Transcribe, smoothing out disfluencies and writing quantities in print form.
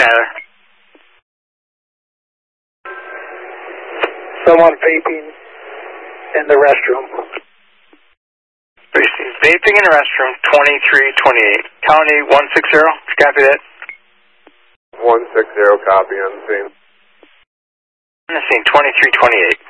Tyler. Someone vaping in the restroom. Received vaping in the restroom, 2328. County 160, copy that. 160, copy on the scene. On the scene, 2328.